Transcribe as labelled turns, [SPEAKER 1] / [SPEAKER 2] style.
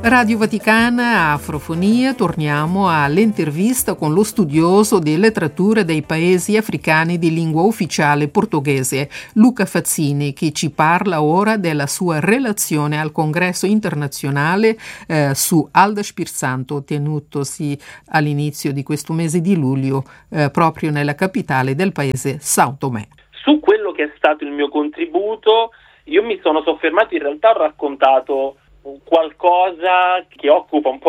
[SPEAKER 1] Radio Vaticana, Afrofonia, torniamo all'intervista con lo studioso di letteratura dei paesi africani di lingua ufficiale portoghese, Luca Fazzini, che ci parla ora della sua relazione al congresso internazionale su Alda Spirsanto, tenutosi all'inizio di questo mese di luglio proprio nella capitale del paese, São Tomé.
[SPEAKER 2] Su quello che è stato il mio contributo, io mi sono soffermato, in realtà ho raccontato qualcosa che occupa un po'